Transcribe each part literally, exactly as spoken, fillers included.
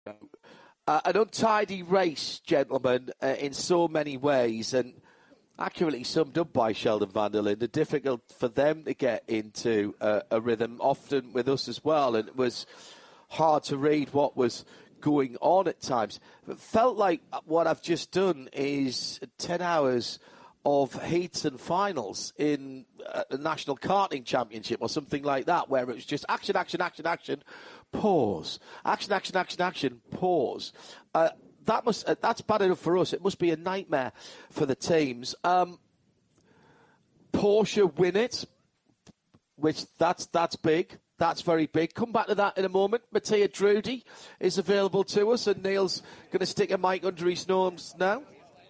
Uh, an untidy race, gentlemen, uh, in so many ways, and accurately summed up by Sheldon van der Linde. Difficult for them to get into uh, a rhythm, often with us as well, and it was hard to read what was going on at times. It felt like what I've just done is ten hours of heats and finals in a national karting championship or something like that, where it was just action, action, action, action, pause, action, action, action, action, pause. Uh, that must uh, that's bad enough for us. It must be a nightmare for the teams. Um, Porsche win it, which that's that's big. That's very big. Come back to that in a moment. Mattia Drudi is available to us, and Neil's going to stick a mic under his nose now.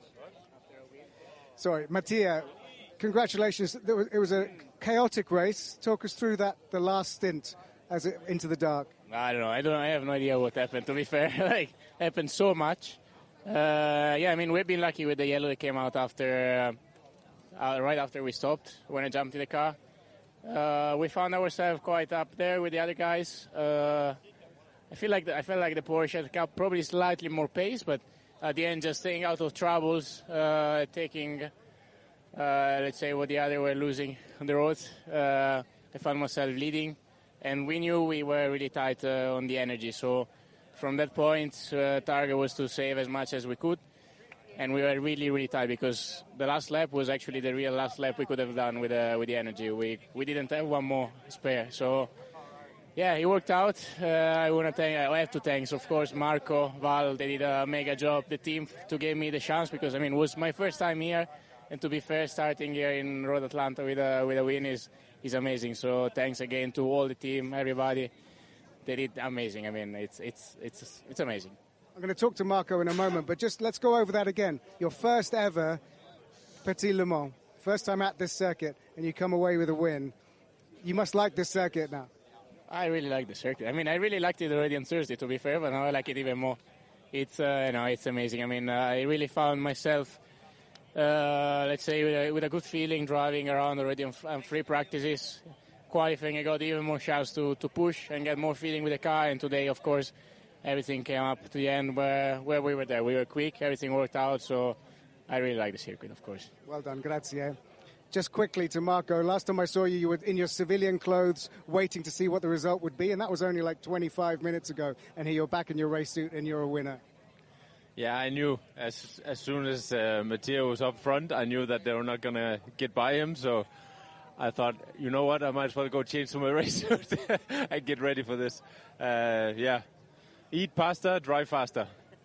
Sorry, Mattia, congratulations. It was a chaotic race. Talk us through that, the last stint as it, into the dark. I don't know. I don't. I have no idea what happened, to be fair. like, happened so much. Uh, yeah, I mean, we've been lucky with the yellow that came out after, uh, uh, right after we stopped, when I jumped in the car. Uh, we found ourselves quite up there with the other guys. Uh, I feel like the, I felt like the Porsche had probably slightly more pace, but at the end, just staying out of troubles, uh, taking, uh, let's say, what the other were losing on the road. Uh, I found myself leading, and we knew we were really tight uh, on the energy. So from that point, uh, target was to save as much as we could, and we were really, really tight because the last lap was actually the real last lap we could have done with uh, with the energy. We we didn't have one more spare, so. Yeah, it worked out. Uh, I want to thank, I have to thank, of course, Marco, Val. They did a mega job. The team to give me the chance because I mean it was my first time here, and to be fair, starting here in Road Atlanta with a with a win is is amazing. So thanks again to all the team, everybody. They did amazing. I mean, it's it's it's it's amazing. I'm going to talk to Marco in a moment, but just let's go over that again. Your first ever Petit Le Mans, first time at this circuit, and you come away with a win. You must like this circuit now. I really like the circuit. I mean, I really liked it already on Thursday, to be fair, but now I like it even more. It's, uh, you know, it's amazing. I mean, uh, I really found myself, uh, let's say, with a, with a good feeling driving around already on, on free practices. Qualifying, I got even more chance to, to push and get more feeling with the car. And today, of course, everything came up to the end where, where we were there. We were quick, everything worked out, so I really like the circuit, of course. Well done, grazie. Just quickly to Marco, last time I saw you, you were in your civilian clothes waiting to see what the result would be, and that was only like twenty-five minutes ago, and here you're back in your race suit and you're a winner. Yeah, I knew as as soon as uh, Mattia was up front, I knew that they were not going to get by him, so I thought, you know what, I might as well go change to my race suit and get ready for this. Uh, yeah, eat pasta, drive faster.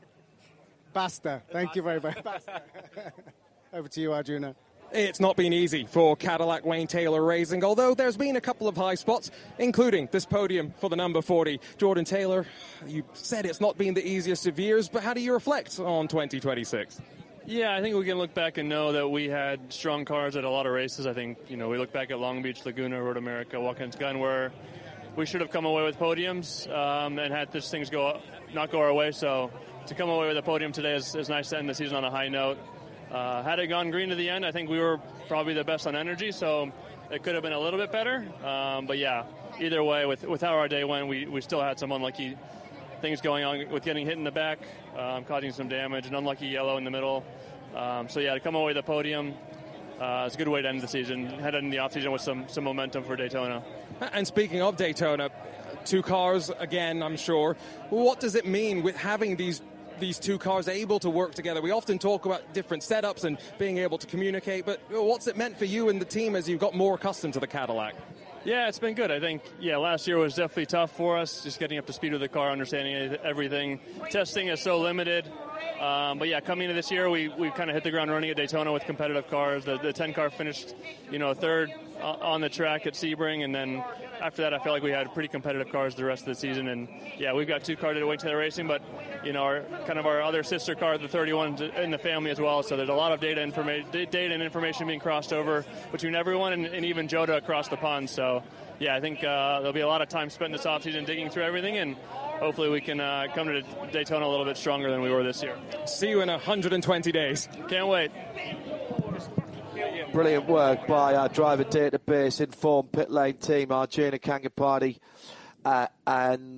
Basta. Thank Basta. you very much. Over to you, Arjuna. It's not been easy for Cadillac Wayne Taylor Racing, although there's been a couple of high spots, including this podium for the number forty. Jordan Taylor, you said it's not been the easiest of years, but how do you reflect on twenty twenty-six? Yeah, I think we can look back and know that we had strong cars at a lot of races. I think, you know, we look back at Long Beach, Laguna, Road America, Watkins Glen, where we should have come away with podiums um, and had this things go not go our way. So to come away with a podium today is, is nice to end the season on a high note. Uh, had it gone green to the end, I think we were probably the best on energy, so it could have been a little bit better. Um, but yeah, either way, with, with how our day went, we, we still had some unlucky things going on with getting hit in the back, um, causing some damage, an unlucky yellow in the middle. Um, so yeah, to come away with a podium, uh, it's a good way to end the season, head into the off-season with some, some momentum for Daytona. And speaking of Daytona, two cars again, I'm sure. What does it mean with having these these two cars able to work together? We often talk about different setups and being able to communicate, but what's it meant for you and the team as you've got more accustomed to the Cadillac? Yeah, it's been good. I think, yeah, last year was definitely tough for us, just getting up to speed with the car, understanding everything. Testing is so limited. Um, but yeah, coming into this year, we we kind of hit the ground running at Daytona with competitive cars. The, the ten car finished, you know, third on the track at Sebring, and then after that, I felt like we had pretty competitive cars the rest of the season. And yeah, we've got two cars at Wayne Taylor Racing, but you know, our kind of our other sister car, the thirty-one, in the family as well. So there's a lot of data information, data and information being crossed over between everyone, and, and even Jota across the pond. So yeah, I think uh, there'll be a lot of time spent this offseason digging through everything, and hopefully we can uh, come to Daytona a little bit stronger than we were this year. See you in one hundred twenty days. Can't wait. Brilliant work by our driver database informed pit lane team, Arjuna Kangapati uh, and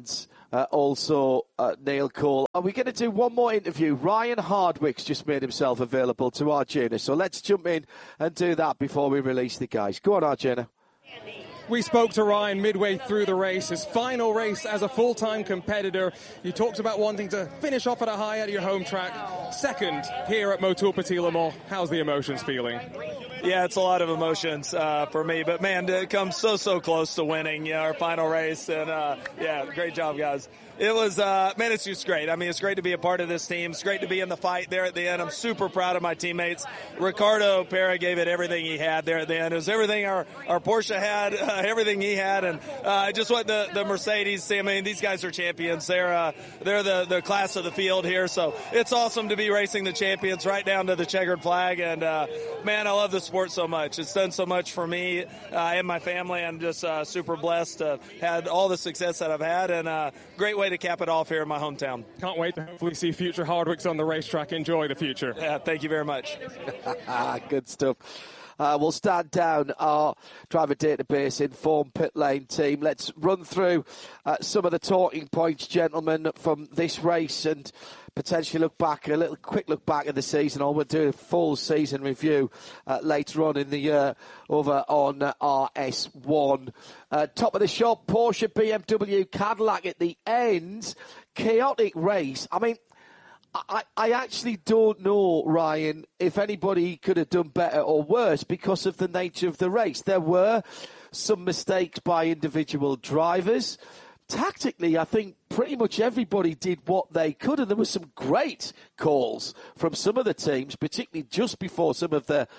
Uh, also, uh, Neil Cole. Are we going to do one more interview? Ryan Hardwick's just made himself available to Arjuna, so let's jump in and do that before we release the guys. Go on, Arjuna. We spoke to Ryan midway through the race, his final race as a full-time competitor. You talked about wanting to finish off at a high at your home track. Second here at Motul Petit Le Mans. How's the emotions feeling? Yeah, it's a lot of emotions uh, for me, but man, to come so, so close to winning, you know, our final race, and uh, yeah, great job, guys. It was, uh, man, it's just great. I mean, it's great to be a part of this team. It's great to be in the fight there at the end. I'm super proud of my teammates. Ricardo Pera gave it everything he had there at the end. It was everything our, our Porsche had, uh, everything he had, and uh, just what the, the Mercedes, I mean, these guys are champions. They're uh, they're the, the class of the field here, so it's awesome to be racing the champions right down to the checkered flag, and uh, man, I love the sport so much. It's done so much for me uh, and my family. I'm just uh, super blessed to have had all the success that I've had, and uh, great way to cap it off here in my hometown. Can't wait to hopefully see future Hardwicks on the racetrack. Enjoy the future. Yeah, thank you very much. Good stuff. Uh, we'll stand down our driver database informed pit lane team. Let's run through uh, some of the talking points, gentlemen, from this race and potentially look back, a little quick look back at the season, or we'll do a full season review uh, later on in the year over on uh, R S one. Uh, top of the shop, Porsche, B M W, Cadillac at the end. Chaotic race. I mean, I, I actually don't know, Ryan, if anybody could have done better or worse because of the nature of the race. There were some mistakes by individual drivers. Tactically, I think pretty much everybody did what they could, and there were some great calls from some of the teams, particularly just before some of the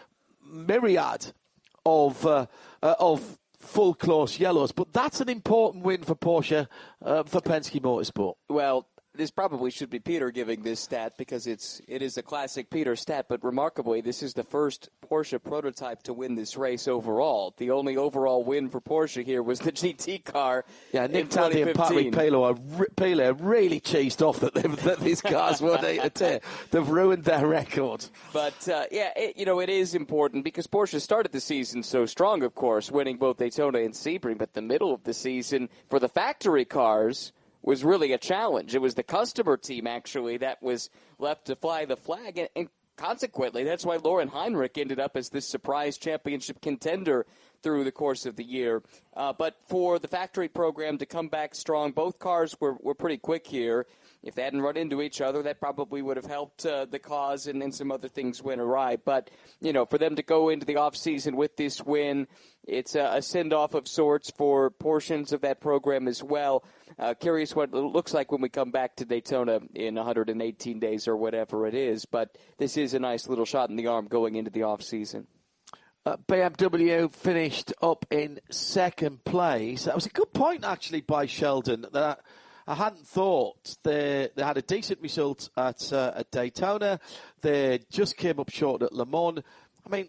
myriad of uh, uh, of full course yellows. But that's an important win for Porsche, uh, for Penske Motorsport. Well, this probably should be Peter giving this stat because it's it is a classic Peter stat, but remarkably, this is the first Porsche prototype to win this race overall. The only overall win for Porsche here was the G T car. Yeah, Nick Tandy and Patrick Palou are, Palou are really cheesed off that, that these cars won't eight to ten. They've ruined their record. But, uh, yeah, it, you know, it is important because Porsche started the season so strong, of course, winning both Daytona and Sebring, but the middle of the season for the factory cars was really a challenge. It was the customer team, actually, that was left to fly the flag, and, and consequently, that's why Laurin Heinrich ended up as this surprise championship contender through the course of the year. Uh, but for the factory program to come back strong, both cars were, were pretty quick here. If they hadn't run into each other, that probably would have helped uh, the cause, and, and some other things went awry. But, you know, for them to go into the offseason with this win, it's a, a send-off of sorts for portions of that program as well. Uh, curious what it looks like when we come back to Daytona in one hundred eighteen days or whatever it is. But this is a nice little shot in the arm going into the offseason. Uh, B M W finished up in second place. That was a good point, actually, by Sheldon. That I hadn't thought. They they had a decent result at uh, at Daytona. They just came up short at Le Mans. I mean,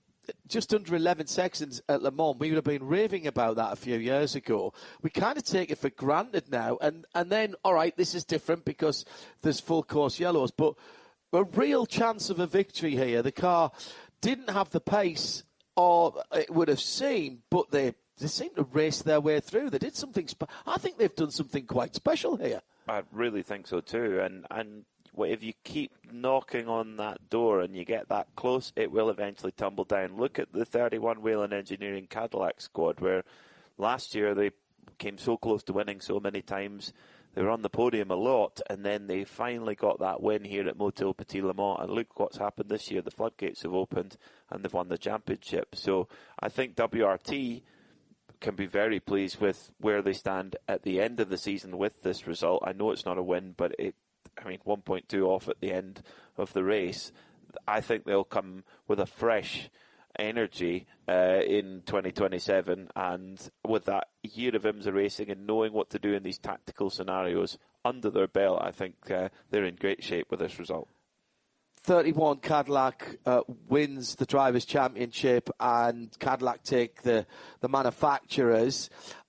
just under eleven seconds at Le Mans. We would have been raving about that a few years ago. We kind of take it for granted now. And, and then, all right, this is different because there's full course yellows. But a real chance of a victory here. The car didn't have the pace or it would have seemed, but they they seemed to race their way through. They did something. Spe- I think they've done something quite special here. I really think so too. And and if you keep knocking on that door and you get that close, it will eventually tumble down. Look at the thirty-one Whelen Engineering Cadillac squad, where last year they came so close to winning so many times. They were on the podium a lot, and then they finally got that win here at Motul Petit Le Mans. And look what's happened this year. The floodgates have opened, and they've won the championship. So I think W R T can be very pleased with where they stand at the end of the season with this result. I know it's not a win, but it, I mean, one point two off at the end of the race. I think they'll come with a fresh energy uh, in twenty twenty-seven, and with that year of IMSA racing and knowing what to do in these tactical scenarios under their belt, I think uh, they're in great shape with this result. thirty-one Cadillac uh, wins the Drivers' Championship, and Cadillac take the, the manufacturers.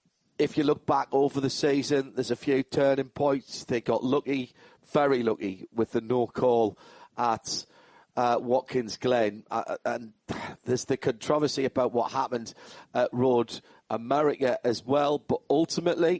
If you look back over the season, there's a few turning points. They got lucky, very lucky, with the no call at uh, Watkins Glen. Uh, and there's the controversy about what happened at Road America as well. But ultimately,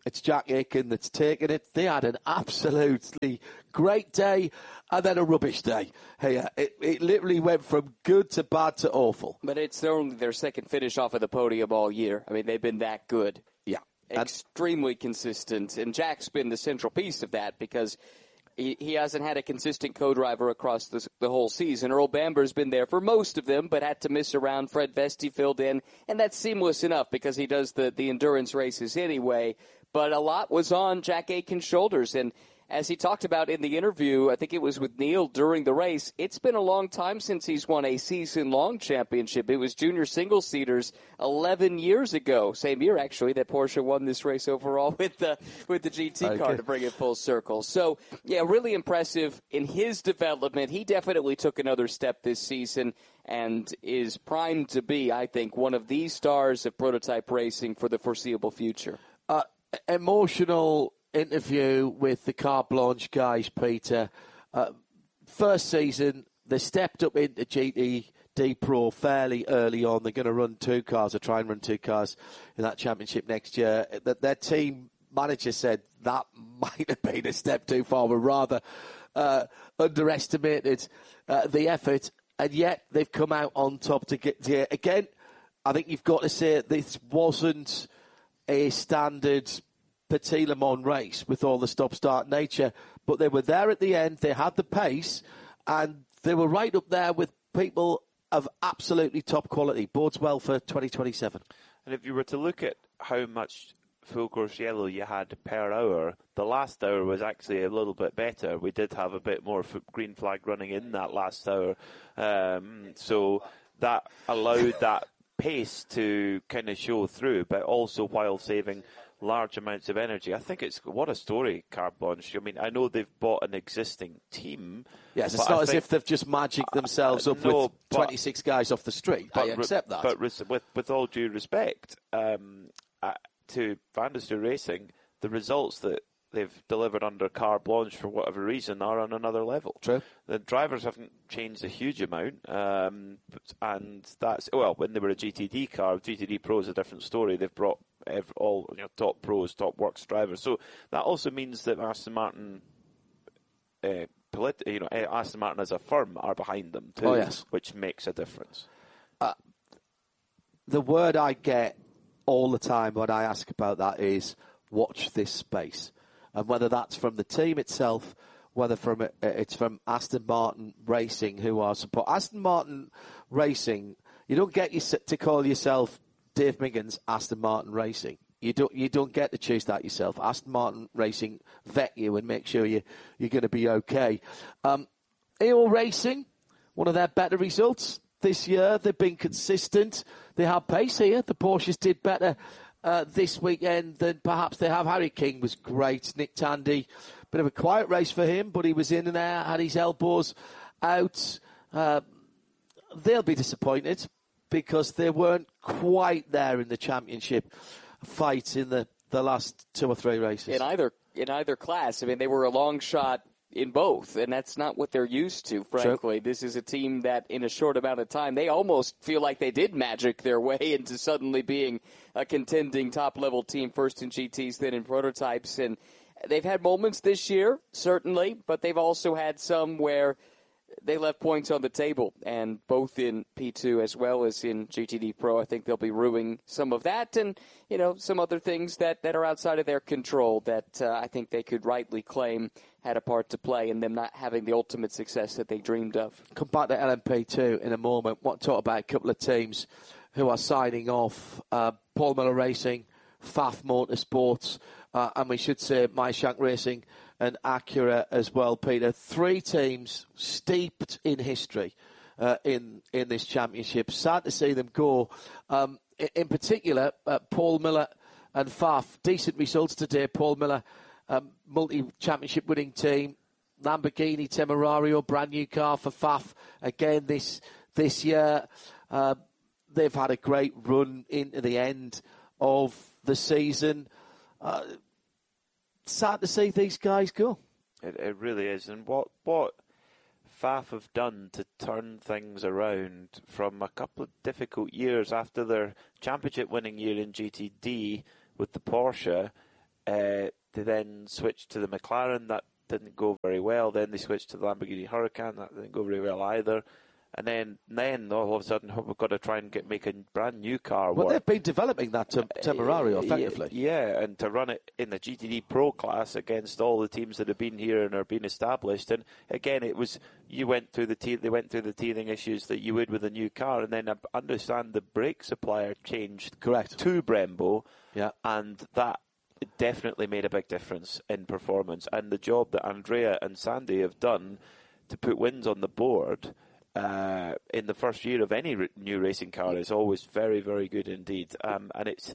It's Jack Aitken that's taken it. They had an absolutely great day and then a rubbish day. Hey, uh, it, it literally went from good to bad to awful. But it's only their second finish off of the podium all year. I mean, they've been that good. Yeah. Extremely consistent. And Jack's been the central piece of that because he, he hasn't had a consistent co-driver across the, the whole season. Earl Bamber's been there for most of them, but had to miss around. Fred Vesti filled in, and that's seamless enough because he does the, the endurance races anyway. But a lot was on Jack Aitken's shoulders, and as he talked about in the interview, I think it was with Neil during the race, it's been a long time since he's won a season-long championship. It was junior single-seaters eleven years ago, same year actually, that Porsche won this race overall with the with the G T okay. car to bring it full circle. So, yeah, really impressive in his development. He definitely took another step this season and is primed to be, I think, one of the stars of prototype racing for the foreseeable future. Uh, emotional interview with the Carte Blanche guys, Peter. Uh, first season, they stepped up into G T D Pro fairly early on. They're going to run two cars or try and run two cars in that championship next year. That their team manager said that might have been a step too far, but rather uh, underestimated uh, the effort, and yet they've come out on top to get here. Again, I think you've got to say this wasn't a standard Petit Le Mans race with all the stop-start nature, but they were there at the end, they had the pace, and they were right up there with people of absolutely top quality. Bodes well for twenty twenty-seven. And if you were to look at how much full course yellow you had per hour, the last hour was actually a little bit better. We did have a bit more green flag running in that last hour, um, so that allowed that pace to kind of show through, but also while saving large amounts of energy. I think it's what a story, Carte Blanche. I mean, I know they've bought an existing team. Yes, it's not I as if they've just magicked themselves uh, up no, with but, twenty-six guys off the street. I accept that. But with, with all due respect um, uh, to Van der Steur Racing, the results that they've delivered under Carte Blanche, for whatever reason, are on another level. True. The drivers haven't changed a huge amount, um, and that's, well, when they were a G T D car, G T D Pro is a different story. They've brought every, all you know, top pros, top works drivers. So that also means that Aston Martin, uh, polit- you know, Aston Martin as a firm are behind them too, oh, yes. which makes a difference. Uh, the word I get all the time when I ask about that is, watch this space. And whether that's from the team itself, whether from it, it's from Aston Martin Racing, who are support. Aston Martin Racing, you don't get your, to call yourself Dave Miggins Aston Martin Racing. You don't you don't get to choose that yourself. Aston Martin Racing vet you and make sure you, you're going to be okay. Um, A O Racing, one of their better results this year. They've been consistent. They have pace here. The Porsches did better Uh, this weekend than perhaps they have. Harry King was great. Nick Tandy, bit of a quiet race for him, but he was in and there, had his elbows out. Uh, they'll be disappointed because they weren't quite there in the championship fight in the, the last two or three races. In either in either class. I mean, they were a long shot in both, and that's not what they're used to, frankly. Sure. This is a team that, in a short amount of time, they almost feel like they did magic their way into suddenly being a contending top-level team, first in G Ts, then in prototypes. And they've had moments this year, certainly, but they've also had some where they left points on the table, and both in P two as well as in G T D Pro, I think they'll be ruining some of that and, you know, some other things that, that are outside of their control that uh, I think they could rightly claim had a part to play in them not having the ultimate success that they dreamed of. Come back to L M P two in a moment. Want to talk about a couple of teams who are signing off. Uh, Paul Miller Racing, F A F Motorsports, uh, and we should say Maishank Racing and Acura as well, Peter. Three teams steeped in history uh, in in this championship. Sad to see them go. Um, in, in particular, uh, Paul Miller and F A F. Decent results today. Paul Miller, um, multi-championship winning team. Lamborghini Temerario, brand new car for F A F again this this year. Uh, they've had a great run into the end of the season. Uh, sad to see these guys go. It, it really is. And what what F A F have done to turn things around from a couple of difficult years after their championship winning year in G T D with the Porsche, Uh, they then switched to the McLaren. That didn't go very well. Then they switched to the Lamborghini Huracan. That didn't go very well either. And then, then all of a sudden, we've got to try and get make a brand new car Well, work. they've been developing that tem- Temerario effectively. Yeah, and to run it in the G T D Pro class against all the teams that have been here and are being established. And again, it was you went through the te- they went through the teething issues that you would with a new car, and then I understand the brake supplier changed correct to Brembo. Yeah, and that definitely made a big difference in performance. And the job that Andrea and Sandy have done to put wins on the board. Uh, in the first year of any r- new racing car is always very, very good indeed. Um, and it's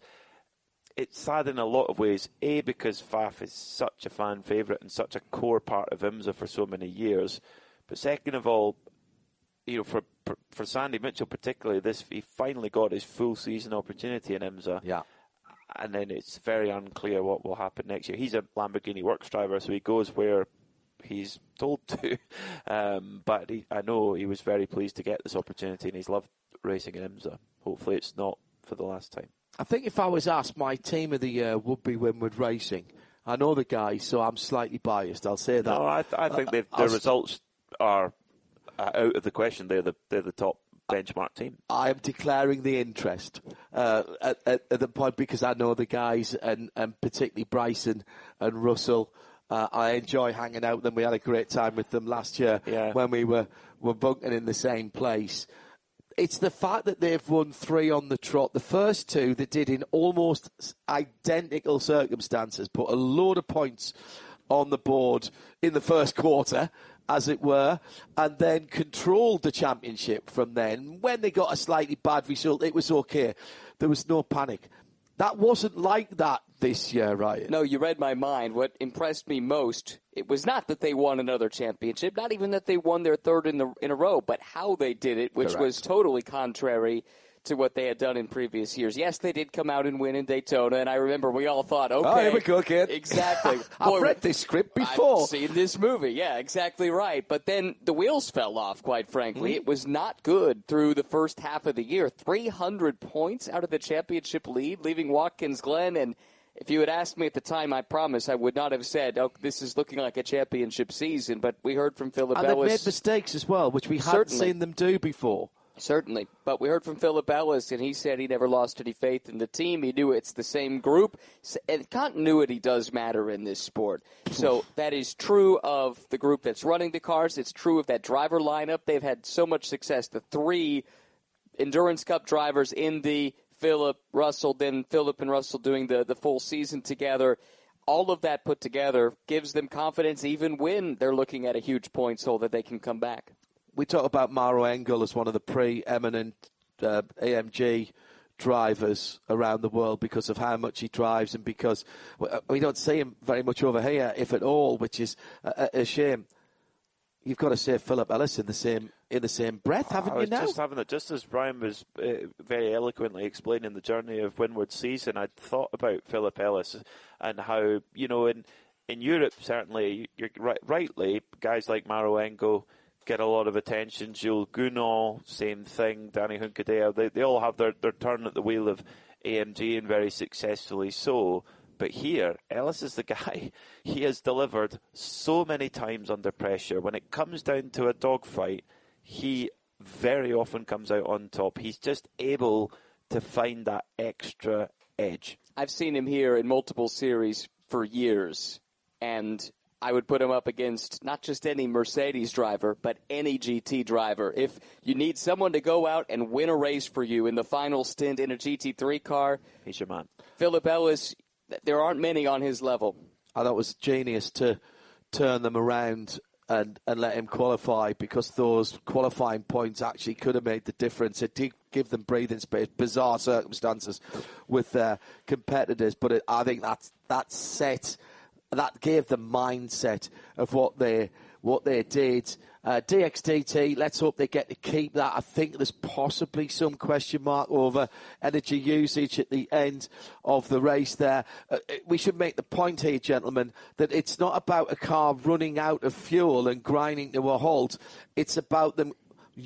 it's sad in a lot of ways, A, because Faf is such a fan favourite and such a core part of IMSA for so many years. But second of all, you know, for for Sandy Mitchell particularly, this he finally got his full season opportunity in IMSA. Yeah. And then it's very unclear what will happen next year. He's a Lamborghini works driver, so he goes where he's told to, um, but he, I know he was very pleased to get this opportunity, and he's loved racing in IMSA. Hopefully it's not for the last time. I think if I was asked, my team of the year would be Winward Racing. I know the guys, so I'm slightly biased, I'll say that. No, I, th- I think they've, uh, their st- results are uh, out of the question. They're the they're the top benchmark team. I am declaring the interest uh, at, at, at the point because I know the guys, and, and particularly Bryson and Russell. Uh, I enjoy hanging out with them. We had a great time with them last year yeah. when we were, were bunking in the same place. It's the fact that they've won three on the trot. The first two they did in almost identical circumstances, put a load of points on the board in the first quarter, as it were, and then controlled the championship from then. When they got a slightly bad result, it was okay. There was no panic. That wasn't like that this year, Ryan. No, you read my mind. What impressed me most, it was not that they won another championship, not even that they won their third in, the, in a row, but how they did it, which Correct. was totally contrary to what they had done in previous years. Yes, they did come out and win in Daytona, and I remember we all thought, okay. Oh, here we go, kid. Exactly. I've Boy, read this script before. I've seen this movie. Yeah, exactly right. But then the wheels fell off, quite frankly. Mm-hmm. It was not good through the first half of the year. three hundred points out of the championship lead, leaving Watkins Glen. And if you had asked me at the time, I promise I would not have said, oh, this is looking like a championship season. But we heard from Philip and Ellis. And they've made mistakes as well, which we hadn't Certainly. seen them do before. Certainly. But we heard from Philip Ellis, and he said he never lost any faith in the team. He knew it's the same group. And continuity does matter in this sport. So that is true of the group that's running the cars. It's true of that driver lineup. They've had so much success. The three Endurance Cup drivers in the Philip, Russell, then Philip and Russell doing the, the full season together. All of that put together gives them confidence even when they're looking at a huge points hole that they can come back. We talk about Mauro Engel as one of the preeminent uh, A M G drivers around the world because of how much he drives and because we don't see him very much over here, if at all, which is a, a shame. You've got to say Philip Ellis in the same in the same breath, haven't I was you now? Just having it, just as Brian was uh, very eloquently explaining the journey of Winward's season, I'd thought about Philip Ellis and how, you know, in in Europe certainly, you're right, rightly, guys like Mauro Engel get a lot of attention. Jules Gounod, same thing. Danny Huncadea, they, they all have their, their turn at the wheel of A M G and very successfully so. But here, Ellis is the guy. He has delivered so many times under pressure. When it comes down to a dogfight, he very often comes out on top. He's just able to find that extra edge. I've seen him here in multiple series for years, and I would put him up against not just any Mercedes driver, but any G T driver. If you need someone to go out and win a race for you in the final stint in a G T three car, he's your man. Philip Ellis, there aren't many on his level. I thought it was genius to turn them around and, and let him qualify because those qualifying points actually could have made the difference. It did give them breathing space, bizarre circumstances with their competitors, but it, I think that's, that set... that gave the mindset of what they what they did. Uh, D X D T, let's hope they get to keep that. I think there's possibly some question mark over energy usage at the end of the race there. Uh, we should make the point here, gentlemen, that it's not about a car running out of fuel and grinding to a halt. It's about them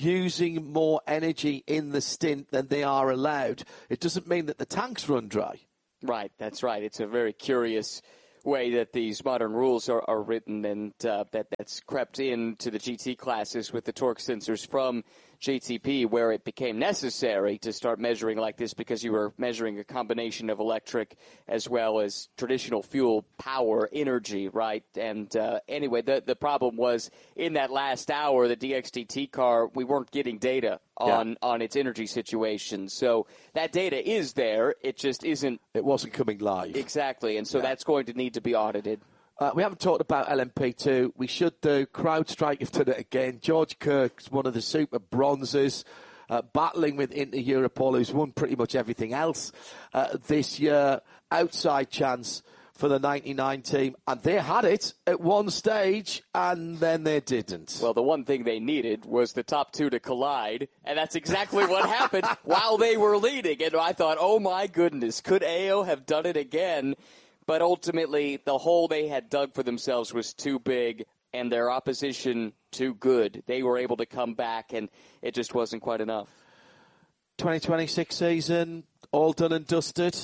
using more energy in the stint than they are allowed. It doesn't mean that the tanks run dry. Right, that's right. It's a very curious way that these modern rules are, are written, and uh, that, that's crept into the G T classes with the torque sensors from G T P, where it became necessary to start measuring like this because you were measuring a combination of electric as well as traditional fuel power energy, right? And uh, anyway, the, the problem was in that last hour, the D X D T car, we weren't getting data on, yeah. on its energy situation. So that data is there. It just isn't. It wasn't coming live. Exactly. And so yeah. that's going to need to be audited. Uh, we haven't talked about L M P two. We should do. CrowdStrike have done it again. George Kirk's one of the super bronzes, uh, battling with Inter Europol, who's won pretty much everything else uh, this year. Outside chance for the ninety-nine team. And they had it at one stage, and then they didn't. Well, the one thing they needed was the top two to collide, and that's exactly what happened while they were leading. And I thought, oh, my goodness, could A O have done it again? But ultimately, the hole they had dug for themselves was too big, and their opposition too good. They were able to come back, and it just wasn't quite enough. twenty twenty-six season, all done and dusted.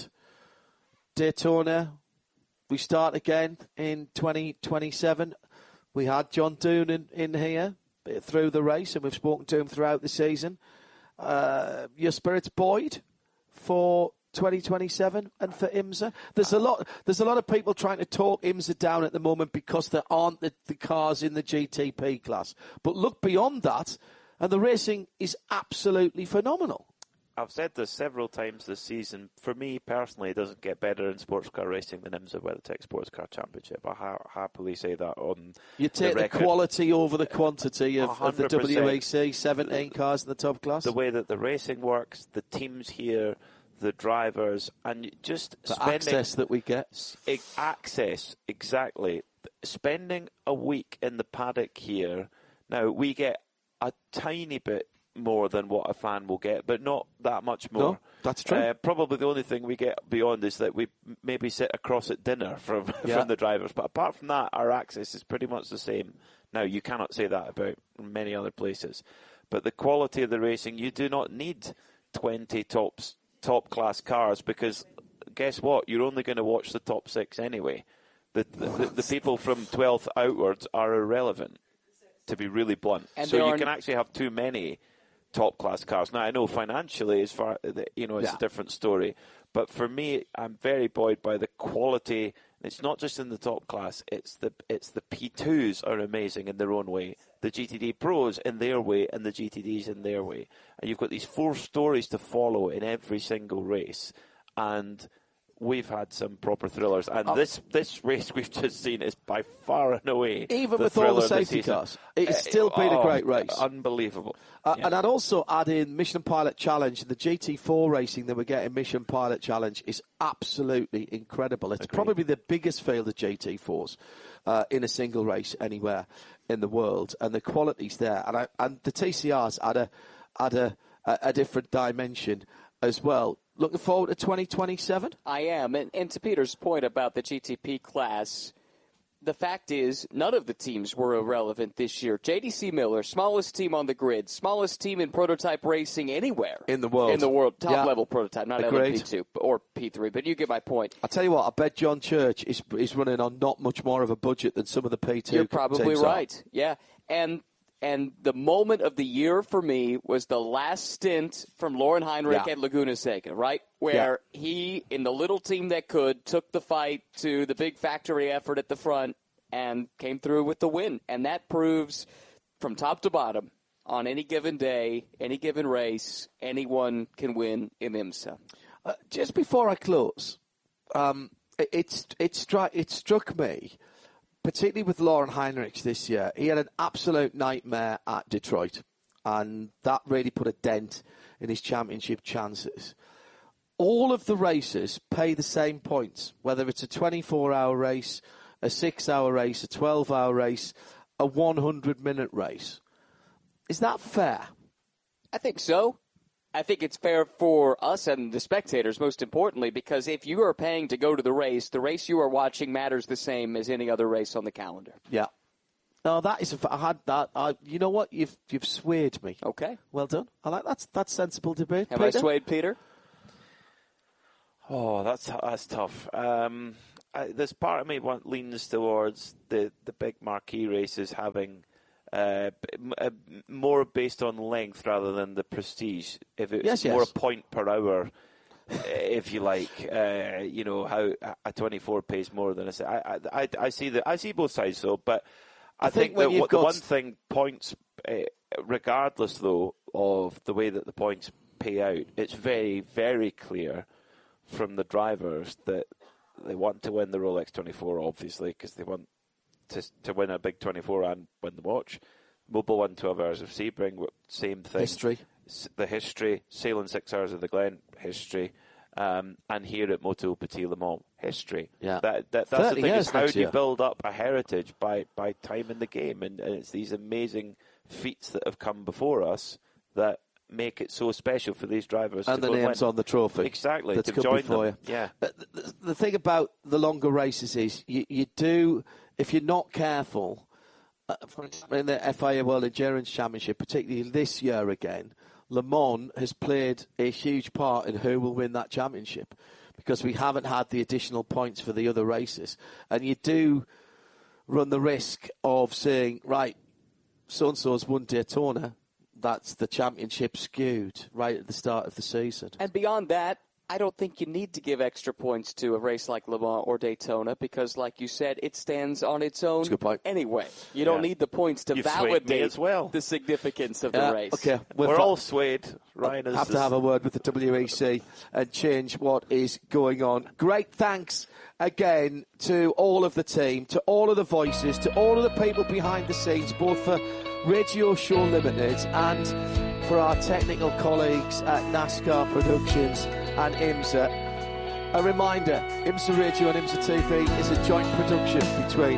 Daytona, we start again in twenty twenty-seven. We had John Doon in, in here through the race, and we've spoken to him throughout the season. Uh, your spirits buoyed for twenty twenty-seven and for IMSA? There's a lot There's a lot of people trying to talk IMSA down at the moment because there aren't the, the cars in the G T P class. But look beyond that, and the racing is absolutely phenomenal. I've said this several times this season. For me, personally, it doesn't get better in sports car racing than IMSA WeatherTech Sports Car Championship. I ha- happily say that on You take the, the quality over the quantity of, of the W E C, seventeen cars in the top class. The way that the racing works, the teams here, the drivers, and just the spending access that we get. Access, exactly. Spending a week in the paddock here. Now, we get a tiny bit more than what a fan will get, but not that much more. No, that's true. Uh, probably the only thing we get beyond is that we maybe sit across at dinner from, yeah. from the drivers. But apart from that, our access is pretty much the same. Now, you cannot say that about many other places. But the quality of the racing, you do not need twenty tops. top class cars, because guess what? You're only going to watch the top six anyway. The the, the, the people from twelfth outwards are irrelevant, to be really blunt. And so you are... can actually have too many top class cars. Now, I know financially, as far you know, it's yeah. a different story. But for me, I'm very buoyed by the quality. It's not just in the top class. It's the it's the P twos are amazing in their own way. The G T D Pros in their way, and the G T Ds in their way. And you've got these four stories to follow in every single race. And we've had some proper thrillers. And oh. this this race we've just seen is by far and away Even the with all the safety season. cars, it's uh, still been oh, a great race. Unbelievable. Uh, yeah. And I'd also add in Mission Pilot Challenge. The G T four racing that we get in Mission Pilot Challenge is absolutely incredible. It's Agreed. probably the biggest field of G T fours uh, in a single race anywhere in the world, and the quality's there. And I, and the T C Rs add a add a, a, a different dimension as well. Looking forward to twenty twenty-seven? I am. And, and to Peter's point about the G T P class, the fact is none of the teams were irrelevant this year. J D C Miller, smallest team on the grid, smallest team in prototype racing anywhere. In the world. In the world. Top yeah. level prototype, not L M P two or P three. But you get my point. I'll tell you what, I bet John Church is, is running on not much more of a budget than some of the P two You're probably teams right. Are. Yeah. And And the moment of the year for me was the last stint from Lauren Heinrich yeah. at Laguna Seca, right? Where yeah. he, in the little team that could, took the fight to the big factory effort at the front and came through with the win. And that proves from top to bottom, on any given day, any given race, anyone can win in IMSA. Uh, just before I close, um, it, it's, it, stri- it struck me, particularly with Lauren Heinrich this year, he had an absolute nightmare at Detroit, and that really put a dent in his championship chances. All of the races pay the same points, whether it's a twenty-four hour race, a six hour race, a twelve hour race, a one hundred minute race. Is that fair? I think so. I think it's fair for us and the spectators, most importantly, because if you are paying to go to the race, the race you are watching matters the same as any other race on the calendar. Yeah. No, that is. A, I had that. I, you know what? You've you've swayed me. Okay. Well done. I like that's that's sensible debate. Have Peter? I swayed Peter? Oh, that's that's tough. Um, I, there's part of me want, leans towards the, the big marquee races having uh, uh, more based on length rather than the prestige. If it's yes, more yes. a point per hour, if you like, uh, you know how a twenty-four pays more than a. I, I, I see the I see both sides though, but I, I think, think that what, the one thing points, uh, regardless though of the way that the points pay out, it's very very clear from the drivers that they want to win the Rolex twenty-four, obviously, because they want to to win a big twenty-four and win the watch. Mobil won twelve hours of Sebring, same thing. History. S- the history. Sailing six hours of the Glen, history. Um, and here at Moto Petit Le Mans, history. Yeah. That, that, that's the thing, is how do you year. build up a heritage by, by time in the game? And, and it's these amazing feats that have come before us that make it so special for these drivers. And to the go names and on the trophy. Exactly. That's to come join before them. you. Yeah. The, the, the thing about the longer races is you, you do, if you're not careful, uh, for example, in the F I A World Endurance Championship, particularly this year again, Le Mans has played a huge part in who will win that championship because we haven't had the additional points for the other races. And you do run the risk of saying, right, so-and-so's won Daytona, that's the championship skewed right at the start of the season. And beyond that, I don't think you need to give extra points to a race like Le Mans or Daytona because, like you said, it stands on its own anyway. You don't yeah. need the points to You've validate as well. the significance of the yeah, race. Okay, We're, We're all swayed. Ryan I is have to have a word with the W E C and change what is going on. Great thanks again to all of the team, to all of the voices, to all of the people behind the scenes, both for Radio Show Limited and for our technical colleagues at NASCAR Productions and IMSA. A reminder, IMSA Radio and IMSA T V is a joint production between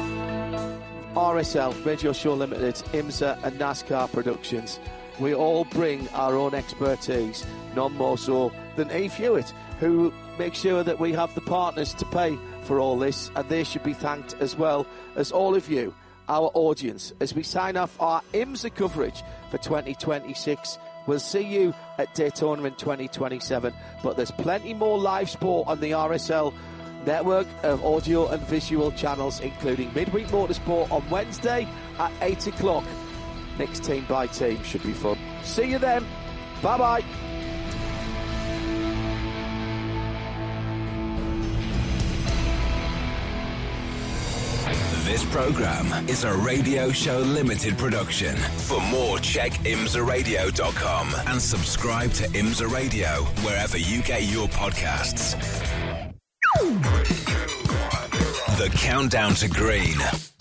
R S L, Radio Show Limited, IMSA and NASCAR Productions. We all bring our own expertise, none more so than Eve Hewitt, who makes sure that we have the partners to pay for all this, and they should be thanked as well as all of you, our audience, as we sign off our IMSA coverage for twenty twenty-six. We'll see you at Daytona in twenty twenty-seven, but there's plenty more live sport on the R S L network of audio and visual channels, including Midweek Motorsport on Wednesday at eight o'clock. Next team by team should be fun. See you then. Bye-bye. This program is a Radio Show Limited production. For more, check imsa radio dot com and subscribe to IMSA Radio wherever you get your podcasts. The Countdown to Green.